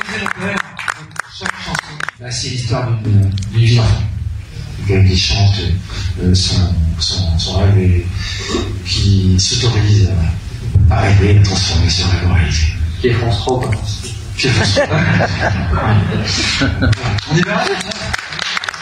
chaque chanson, bah, c'est l'histoire d'une vie d'enfant. Qui chante son rêve et qui s'autorise à rêver, à transformer ce rêve en réalité. Qui est France 3, quoi. On y va.